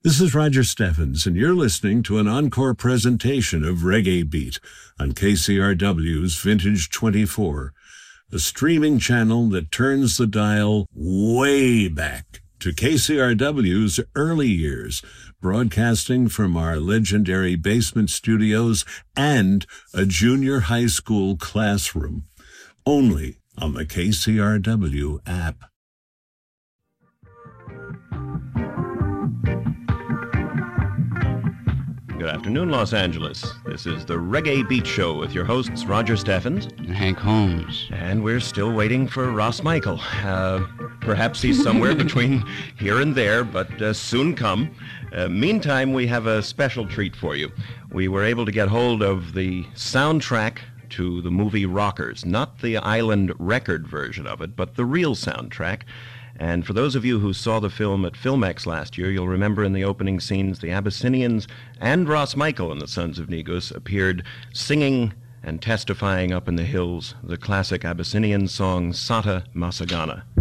This is Roger Steffens, and you're listening to an encore presentation of Reggae Beat on KCRW's Vintage 24, a streaming channel that turns the dial way back to KCRW's early years, broadcasting from our legendary basement studios and a junior high school classroom, only on the KCRW app. Good afternoon, Los Angeles. This is the Reggae Beat Show with your hosts, Roger Steffens and Hank Holmes. And we're still waiting for Ross Michael. Perhaps he's somewhere between here and there, but soon come. Meantime, we have a special treat for you. We were able to get hold of the soundtrack to the movie Rockers, not the island record version of it, but the real soundtrack. And for those of you who saw the film at Filmex last year, you'll remember in the opening scenes the Abyssinians and Ross Michael and the Sons of Negus appeared singing and testifying up in the hills the classic Abyssinian song Sata Masagana.